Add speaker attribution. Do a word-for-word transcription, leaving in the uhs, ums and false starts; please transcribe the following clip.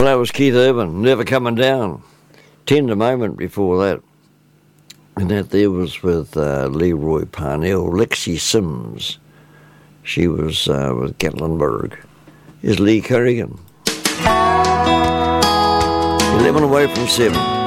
Speaker 1: Well, that was Keith Urban, Never Coming Down. Tender Moment before that. And that there was with uh, Leroy Parnell. Lexi Sims. She was uh, with Gatlinburg. Here's Lee Corrigan. eleven away from seven.